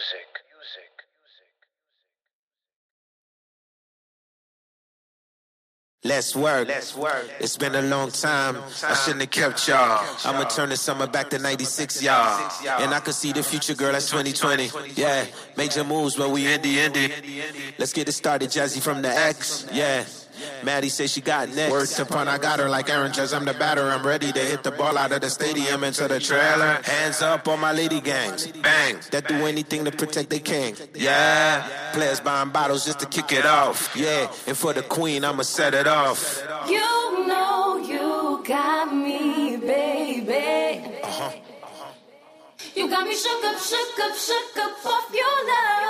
Let's work. It's been a long time. I shouldn't have kept y'all. I'ma turn the summer back to 96, y'all. And I can see the future, girl, that's 2020. Yeah, major moves, but we indie. Let's get it started, Jazzy from the X. Yeah. Maddie say she got next. Word to pun, I got her like Aaron Judge. I'm the batter. I'm ready to hit the ball out of the stadium into the trailer. Hands up on my lady gangs. Bang. That do anything to protect their king. Yeah. Players buying bottles just to kick it off. Yeah. And for the queen, I'ma set it off. You know you got me, baby. You got me shook up off your love.